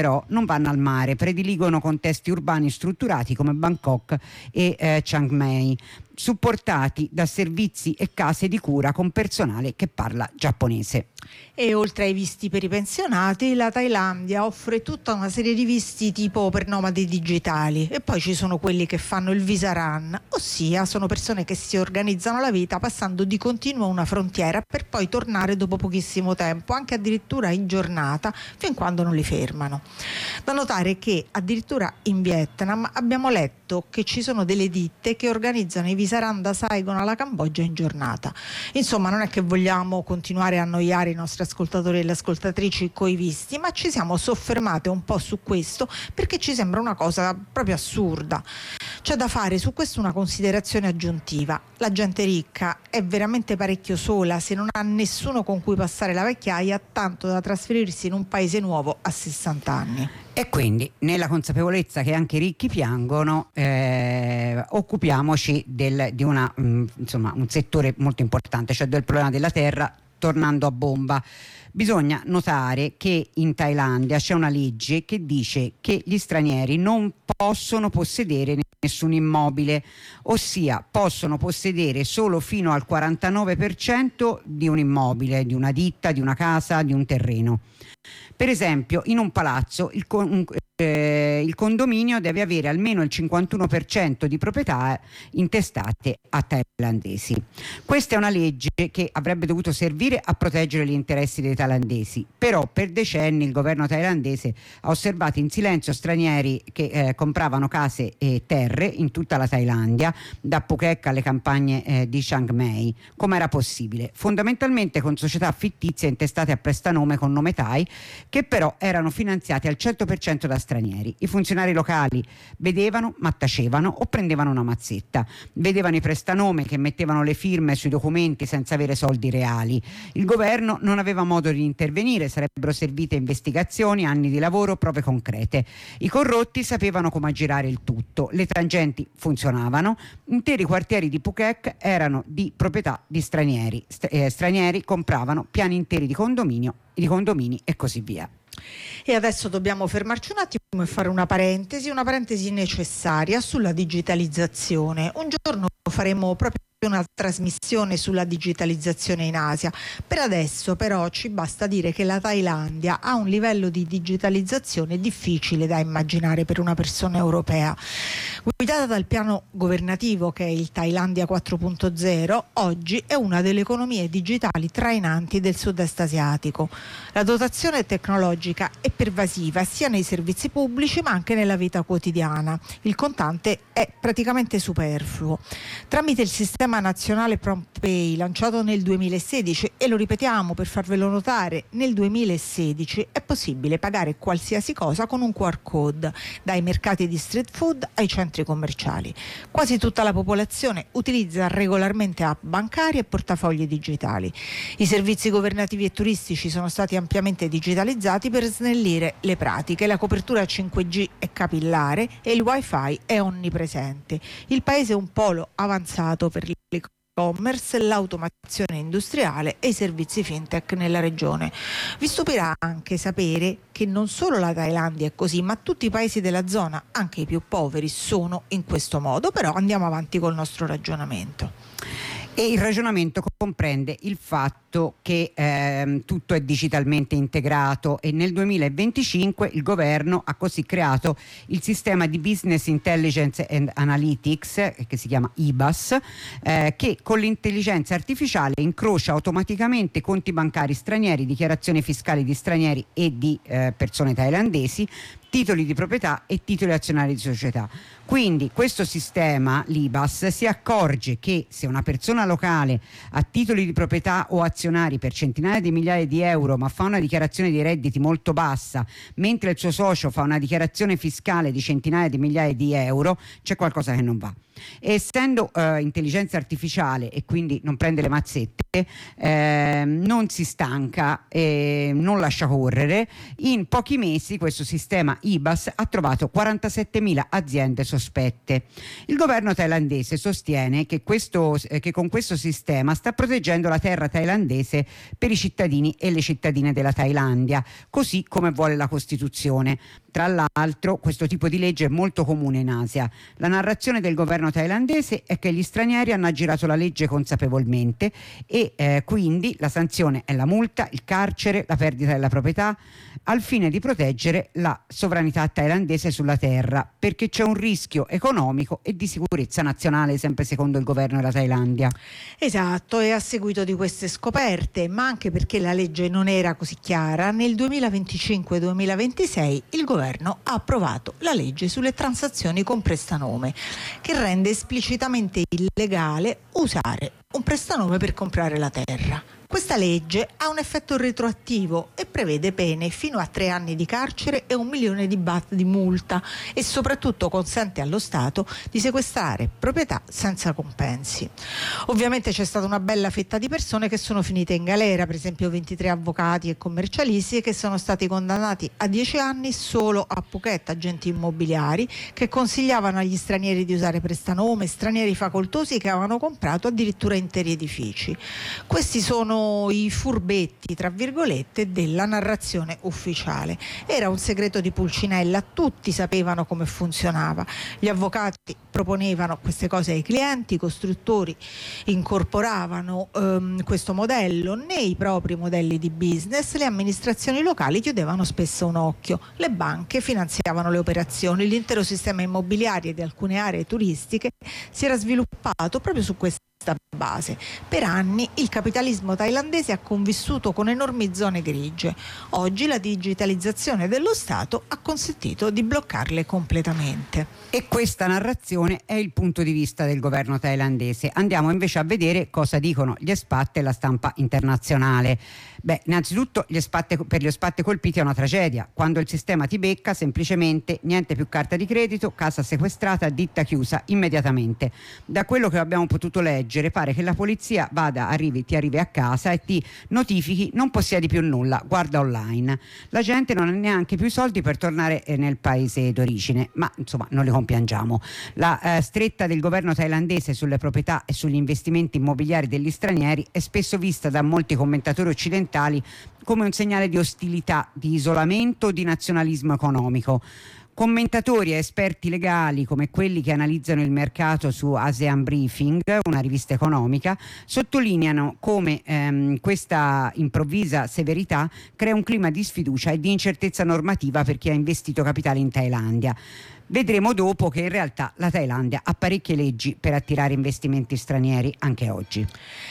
però non vanno al mare, prediligono contesti urbani strutturati come Bangkok e Chiang Mai, supportati da servizi e case di cura con personale che parla giapponese. E oltre ai visti per i pensionati, la Thailandia offre tutta una serie di visti tipo per nomadi digitali, e poi ci sono quelli che fanno il visa run, ossia sono persone che si organizzano la vita passando di continuo una frontiera per poi tornare dopo pochissimo tempo, anche addirittura in giornata, fin quando non li fermano. Da notare che addirittura in Vietnam abbiamo letto che ci sono delle ditte che organizzano i visa run da Saigon alla Cambogia in giornata. Insomma, non è che vogliamo continuare a annoiare i nostri ascoltatori e le ascoltatrici coi visti, ma ci siamo soffermate un po' su questo perché ci sembra una cosa proprio assurda. C'è da fare su questo una considerazione aggiuntiva: la gente ricca è veramente parecchio sola se non ha nessuno con cui passare la vecchiaia, tanto da trasferirsi in un paese nuovo a 60 anni. E quindi, nella consapevolezza che anche i ricchi piangono, occupiamoci di un settore molto importante, cioè del problema della terra, tornando a bomba. Bisogna notare che in Thailandia c'è una legge che dice che gli stranieri non possono possedere nessun immobile, ossia possono possedere solo fino al 49% di un immobile, di una ditta, di una casa, di un terreno. Per esempio, in un palazzo il condominio deve avere almeno il 51% di proprietà intestate a thailandesi. Questa è una legge che avrebbe dovuto servire a proteggere gli interessi dei thailandesi, però per decenni il governo thailandese ha osservato in silenzio stranieri che compravano case e terre in tutta la Thailandia, da Phuket alle campagne di Chiang Mai. Com'era possibile? Fondamentalmente con società fittizie intestate a prestanome con nome Thai, che però erano finanziati al 100% da stranieri. I funzionari locali vedevano ma tacevano o prendevano una mazzetta, vedevano i prestanome che mettevano le firme sui documenti senza avere soldi reali. Il governo non aveva modo di intervenire, sarebbero servite investigazioni, anni di lavoro, prove concrete. I corrotti sapevano come aggirare il tutto, le tangenti funzionavano, interi quartieri di Phuket erano di proprietà di stranieri, stranieri compravano piani interi di condomini e così via. E adesso dobbiamo fermarci un attimo e fare una parentesi necessaria sulla digitalizzazione. Un giorno faremo proprio una trasmissione sulla digitalizzazione in Asia. Per adesso però ci basta dire che la Thailandia ha un livello di digitalizzazione difficile da immaginare per una persona europea. Guidata dal piano governativo che è il Thailandia 4.0, oggi è una delle economie digitali trainanti del sud-est asiatico. La dotazione tecnologica è pervasiva sia nei servizi pubblici ma anche nella vita quotidiana. Il contante è praticamente superfluo. Tramite il sistema nazionale Prompt Pay lanciato nel 2016, e lo ripetiamo per farvelo notare, nel 2016 è possibile pagare qualsiasi cosa con un QR code, dai mercati di street food ai centri commerciali. Quasi tutta la popolazione utilizza regolarmente app bancarie e portafogli digitali. I servizi governativi e turistici sono stati ampiamente digitalizzati per snellire le pratiche. La copertura 5G è capillare e il wifi è onnipresente. Il paese è un polo avanzato per l'e-commerce, l'automazione industriale e i servizi fintech nella regione. Vi stupirà anche sapere che non solo la Thailandia è così, ma tutti i paesi della zona, anche i più poveri, sono in questo modo. Però andiamo avanti col nostro ragionamento. E il ragionamento comprende il fatto che tutto è digitalmente integrato, e nel 2025 il governo ha così creato il sistema di Business Intelligence and Analytics, che si chiama IBAS, che con l'intelligenza artificiale incrocia automaticamente conti bancari stranieri, dichiarazioni fiscali di stranieri e di persone thailandesi, titoli di proprietà e titoli azionari di società. Quindi questo sistema, l'IBAS, si accorge che se una persona locale ha titoli di proprietà o azionari per centinaia di migliaia di euro ma fa una dichiarazione di redditi molto bassa, mentre il suo socio fa una dichiarazione fiscale di centinaia di migliaia di euro, c'è qualcosa che non va. Essendo intelligenza artificiale e quindi non prende le mazzette, non si stanca, non lascia correre, in pochi mesi questo sistema IBAS ha trovato 47.000 aziende sospette. Il governo thailandese sostiene che con questo sistema sta proteggendo la terra thailandese per i cittadini e le cittadine della Thailandia, così come vuole la Costituzione. Tra l'altro, questo tipo di legge è molto comune in Asia. La narrazione del governo thailandese è che gli stranieri hanno aggirato la legge consapevolmente e quindi la sanzione è la multa, il carcere, la perdita della proprietà, al fine di proteggere la sovranità thailandese sulla terra, perché c'è un rischio economico e di sicurezza nazionale, sempre secondo il governo della Thailandia. Esatto, e a seguito di queste scoperte, ma anche perché la legge non era così chiara, nel 2025-2026 il governo ha approvato la legge sulle transazioni con prestanome, che rende esplicitamente illegale usare un prestanome per comprare la terra. Questa legge ha un effetto retroattivo e prevede pene fino a 3 anni di carcere e 1 milione di baht di multa, e soprattutto consente allo Stato di sequestrare proprietà senza compensi. Ovviamente c'è stata una bella fetta di persone che sono finite in galera, per esempio 23 avvocati e commercialisti che sono stati condannati a 10 anni solo a Phuket, agenti immobiliari che consigliavano agli stranieri di usare prestanome, stranieri facoltosi che avevano comprato addirittura interi edifici. Questi sono i furbetti, tra virgolette, della narrazione ufficiale. Era un segreto di Pulcinella, tutti sapevano come funzionava. Gli avvocati proponevano queste cose ai clienti, i costruttori incorporavano questo modello nei propri modelli di business, le amministrazioni locali chiudevano spesso un occhio, le banche finanziavano le operazioni, l'intero sistema immobiliare di alcune aree turistiche si era sviluppato proprio su questa base. Per anni il capitalismo thailandese ha convissuto con enormi zone grigie. Oggi la digitalizzazione dello Stato ha consentito di bloccarle completamente. E questa narrazione è il punto di vista del governo thailandese. Andiamo invece a vedere cosa dicono gli espat e la stampa internazionale. Innanzitutto per gli espat colpiti è una tragedia. Quando il sistema ti becca, semplicemente niente più carta di credito, casa sequestrata, ditta chiusa immediatamente. Da quello che abbiamo potuto leggere pare che la polizia ti arrivi a casa e ti notifichi: non possiedi più nulla, guarda online. La gente non ha neanche più i soldi per tornare nel paese d'origine, ma insomma non li compiangiamo. La stretta del governo thailandese sulle proprietà e sugli investimenti immobiliari degli stranieri è spesso vista da molti commentatori occidentali come un segnale di ostilità, di isolamento, di nazionalismo economico. Commentatori e esperti legali, come quelli che analizzano il mercato su ASEAN Briefing, una rivista economica, sottolineano come questa improvvisa severità crea un clima di sfiducia e di incertezza normativa per chi ha investito capitale in Thailandia. Vedremo dopo che in realtà la Thailandia ha parecchie leggi per attirare investimenti stranieri anche oggi.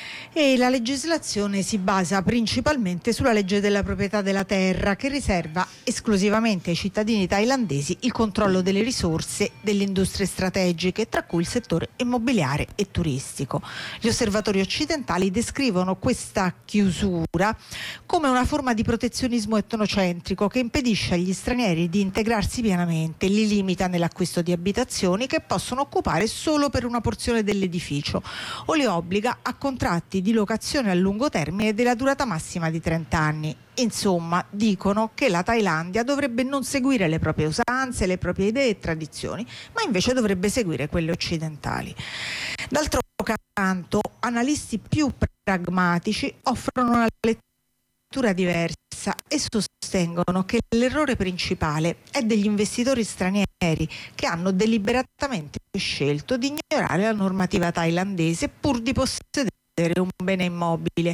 E la legislazione si basa principalmente sulla legge della proprietà della terra, che riserva esclusivamente ai cittadini thailandesi il controllo delle risorse delle industrie strategiche, tra cui il settore immobiliare e turistico. Gli osservatori occidentali descrivono questa chiusura come una forma di protezionismo etnocentrico che impedisce agli stranieri di integrarsi pienamente, li limita nell'acquisto di abitazioni che possono occupare solo per una porzione dell'edificio o li obbliga a contratti di locazione a lungo termine della durata massima di 30 anni. Insomma, dicono che la Thailandia dovrebbe non seguire le proprie usanze, le proprie idee e tradizioni, ma invece dovrebbe seguire quelle occidentali. D'altro canto, analisti più pragmatici offrono una lettura diversa e sostengono che l'errore principale è degli investitori stranieri che hanno deliberatamente scelto di ignorare la normativa thailandese pur di possedere un bene immobile.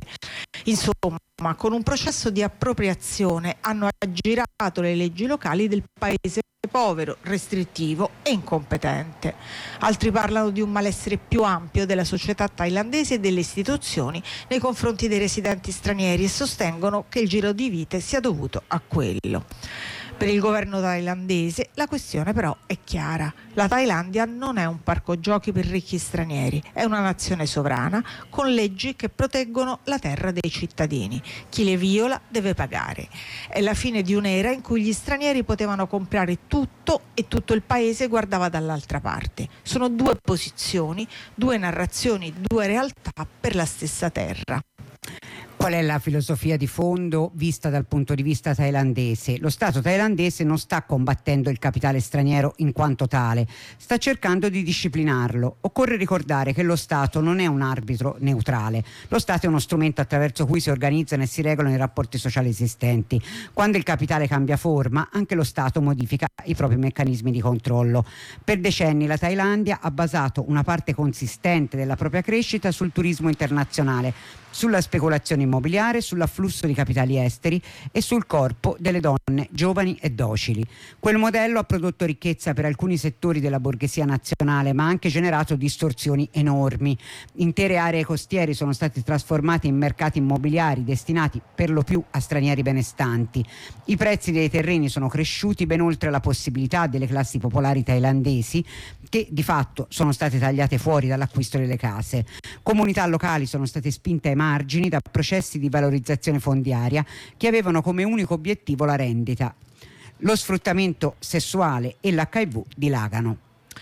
Insomma, con un processo di appropriazione hanno aggirato le leggi locali del paese povero, restrittivo e incompetente. Altri parlano di un malessere più ampio della società thailandese e delle istituzioni nei confronti dei residenti stranieri e sostengono che il giro di vite sia dovuto a quello. Per il governo thailandese la questione però è chiara. La Thailandia non è un parco giochi per ricchi stranieri, è una nazione sovrana con leggi che proteggono la terra dei cittadini. Chi le viola deve pagare. È la fine di un'era in cui gli stranieri potevano comprare tutto e tutto il paese guardava dall'altra parte. Sono due posizioni, due narrazioni, due realtà per la stessa terra. Qual è la filosofia di fondo vista dal punto di vista thailandese? Lo Stato thailandese non sta combattendo il capitale straniero in quanto tale, sta cercando di disciplinarlo. Occorre ricordare che lo Stato non è un arbitro neutrale. Lo Stato è uno strumento attraverso cui si organizzano e si regolano i rapporti sociali esistenti. Quando il capitale cambia forma, anche lo Stato modifica i propri meccanismi di controllo. Per decenni la Thailandia ha basato una parte consistente della propria crescita sul turismo internazionale, sulla speculazione immobiliare, sull'afflusso di capitali esteri e sul corpo delle donne giovani e docili. Quel modello ha prodotto ricchezza per alcuni settori della borghesia nazionale, ma ha anche generato distorsioni enormi. Intere aree costiere sono state trasformate in mercati immobiliari destinati per lo più a stranieri benestanti. I prezzi dei terreni sono cresciuti ben oltre la possibilità delle classi popolari thailandesi, che di fatto sono state tagliate fuori dall'acquisto delle case. Comunità locali sono state spinte ai margini da processi di valorizzazione fondiaria che avevano come unico obiettivo la rendita. Lo sfruttamento sessuale e l'HIV dilagano.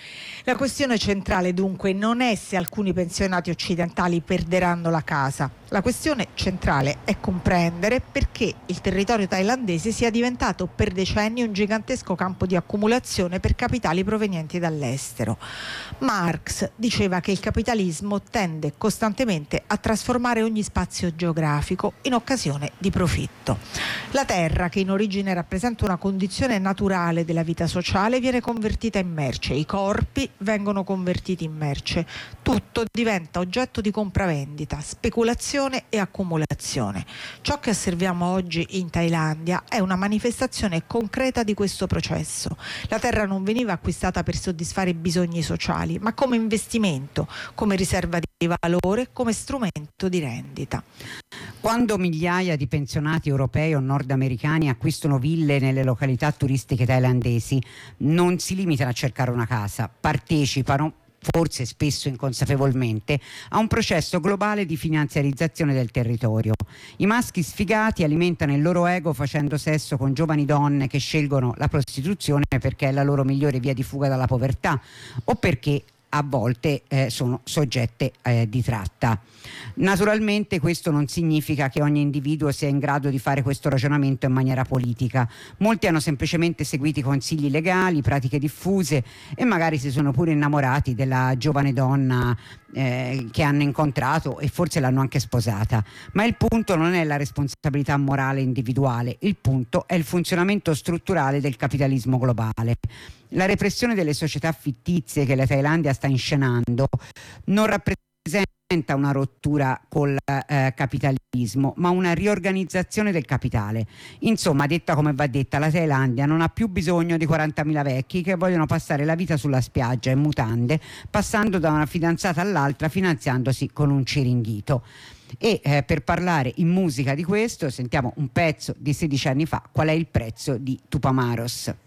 La questione centrale dunque non è se alcuni pensionati occidentali perderanno la casa. La questione centrale è comprendere perché il territorio thailandese sia diventato per decenni un gigantesco campo di accumulazione per capitali provenienti dall'estero. Marx diceva che il capitalismo tende costantemente a trasformare ogni spazio geografico in occasione di profitto. La terra, che in origine rappresenta una condizione naturale della vita sociale, viene convertita in merce, i corpi vengono convertiti in merce, tutto diventa oggetto di compravendita, speculazione e accumulazione. Ciò che osserviamo oggi in Thailandia è una manifestazione concreta di questo processo. La terra non veniva acquistata per soddisfare i bisogni sociali, ma come investimento, come riserva di valore, come strumento di rendita. Quando migliaia di pensionati europei o nordamericani acquistano ville nelle località turistiche thailandesi, non si limitano a cercare una casa, partecipano, forse spesso inconsapevolmente, a un processo globale di finanziarizzazione del territorio. I maschi sfigati alimentano il loro ego facendo sesso con giovani donne che scelgono la prostituzione perché è la loro migliore via di fuga dalla povertà o perché a volte sono soggette di tratta. Naturalmente questo non significa che ogni individuo sia in grado di fare questo ragionamento in maniera politica. Molti hanno semplicemente seguito i consigli legali, pratiche diffuse e magari si sono pure innamorati della giovane donna che hanno incontrato e forse l'hanno anche sposata. Ma il punto non è la responsabilità morale individuale, il punto è il funzionamento strutturale del capitalismo globale. La repressione delle società fittizie che la Thailandia sta inscenando non rappresenta una rottura col capitalismo, ma una riorganizzazione del capitale. Insomma, detta come va detta, la Thailandia non ha più bisogno di 40.000 vecchi che vogliono passare la vita sulla spiaggia in mutande, passando da una fidanzata all'altra, finanziandosi con un ciringhito. E per parlare in musica di questo sentiamo un pezzo di 16 anni fa, Qual è il prezzo di Tupamaros.